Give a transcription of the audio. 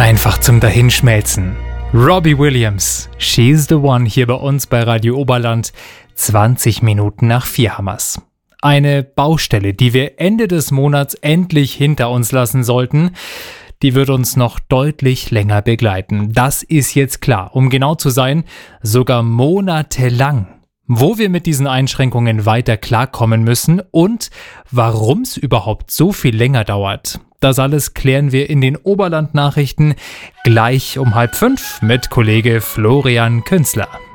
Einfach zum Dahinschmelzen. Robbie Williams, She's the One, hier bei uns bei Radio Oberland, 20 Minuten nach 4 hammers. Eine Baustelle, die wir Ende des Monats endlich hinter uns lassen sollten, die wird uns noch deutlich länger begleiten. Das ist jetzt klar. Um genau zu sein, sogar monatelang. Wo wir mit diesen Einschränkungen weiter klarkommen müssen und warum es überhaupt so viel länger dauert. Das alles klären wir in den Oberland-Nachrichten gleich um 4:30 mit Kollege Florian Künzler.